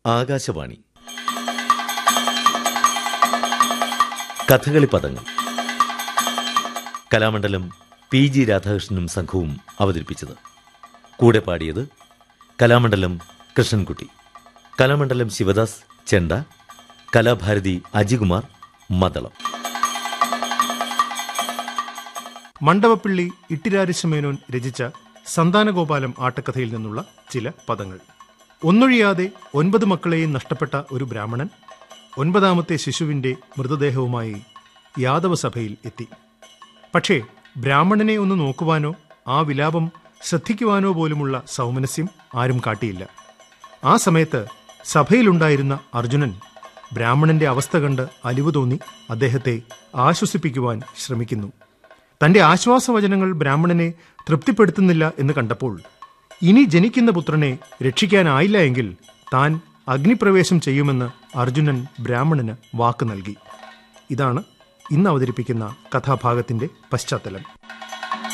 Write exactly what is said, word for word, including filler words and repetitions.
ആകാശവാണി. കഥകളി പദങ്ങൾ. Kalamandalam P G രാധാകൃഷ്ണനും സംഘവും അവതരിപ്പിച്ചത്. കൂടെ പാടിയത് കലാമണ്ഡലം കൃഷ്ണൻകുട്ടി, കലാമണ്ഡലം ശിവദാസ് ചെണ്ട, കലാഭാരതി അജികുമാർ മദ്ദളം. മണ്ഡവപ്പിള്ളി ഇട്ടിരാരിശമേനോൻ രചിച്ച സന്താനഗോപാലം ആട്ടക്കഥയിൽ നിന്നുള്ള ചില പദങ്ങൾ. ഒന്നൊഴിയാതെ ഒൻപത് മക്കളെയും നഷ്ടപ്പെട്ട ഒരു ബ്രാഹ്മണൻ ഒൻപതാമത്തെ ശിശുവിന്റെ മൃതദേഹവുമായി യാദവസഭയിൽ എത്തി. പക്ഷേ ബ്രാഹ്മണനെ ഒന്ന് നോക്കുവാനോ ആ വിലാപം ശ്രദ്ധിക്കുവാനോ പോലുമുള്ള സൗമനസ്യം ആരും കാട്ടിയില്ല. ആ സമയത്ത് സഭയിലുണ്ടായിരുന്ന അർജുനൻ ബ്രാഹ്മണന്റെ അവസ്ഥ കണ്ട് അലിവ് തോന്നി അദ്ദേഹത്തെ ആശ്വസിപ്പിക്കുവാൻ ശ്രമിക്കുന്നു. തന്റെ ആശ്വാസവചനങ്ങൾ ബ്രാഹ്മണനെ തൃപ്തിപ്പെടുത്തുന്നില്ല എന്ന് കണ്ടപ്പോൾ ഇനി ജനിക്കുന്ന പുത്രനെ രക്ഷിക്കാനായില്ല എങ്കിൽ താൻ അഗ്നിപ്രവേശം ചെയ്യുമെന്ന് അർജുനൻ ബ്രാഹ്മണന് വാക്ക് നൽകി. ഇതാണ് ഇന്ന് അവതരിപ്പിക്കുന്ന കഥാഭാഗത്തിന്റെ പശ്ചാത്തലം.